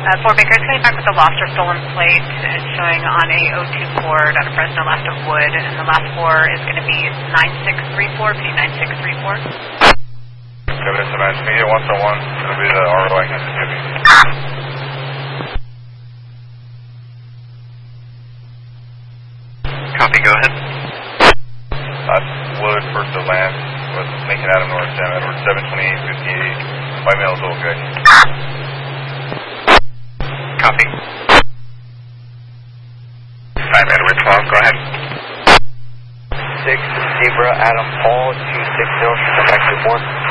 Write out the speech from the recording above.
Fort Baker, it's coming back with a lost or stolen plate. It's showing on a O2 Ford on a Fresno left of Wood, and the last four is going to be 9634, P9634. Evidence of media 101, it'll be the ROI Mississippi. Copy, go ahead. Wood first to land with Lincoln Adam North, Edward 72858, 5 miles old, good. Copy. 5 Edward 12, go ahead. 6 Zebra Adam Paul 260, come back to 4.